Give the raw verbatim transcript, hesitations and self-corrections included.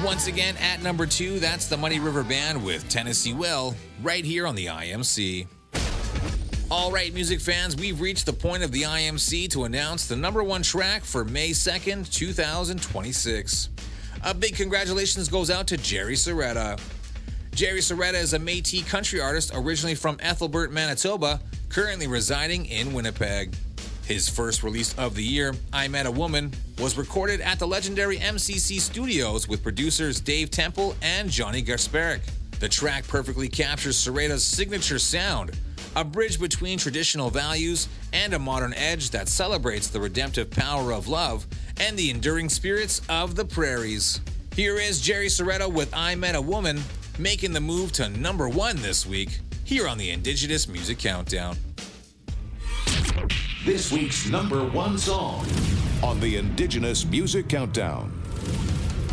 Once again, at number two, that's the Muddy River Band with Tennessee Will, right here on the I M C. All right, music fans, we've reached the point of the I M C to announce the number one track for May second, two thousand twenty-six. A big congratulations goes out to Jerry Serreta. Jerry Serreta is a Métis country artist originally from Ethelbert, Manitoba, currently residing in Winnipeg. His first release of the year, I Met a Woman, was recorded at the legendary M C C Studios with producers Dave Temple and Johnny Gasparic. The track perfectly captures Serreta's signature sound, a bridge between traditional values and a modern edge that celebrates the redemptive power of love and the enduring spirits of the prairies. Here is Jerry Serreta with I Met a Woman, making the move to number one this week, here on the Indigenous Music Countdown. This week's number one song on the Indigenous Music Countdown.